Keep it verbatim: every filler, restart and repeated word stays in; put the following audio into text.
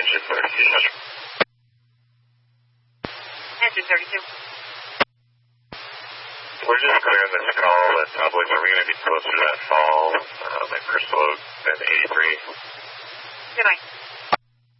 engine thirty-two. Engine thirty-two. We're just clearing this call at Publix. Are we going to be closer to that fall, uh, like Crystal Oak than eighty-three? Good night.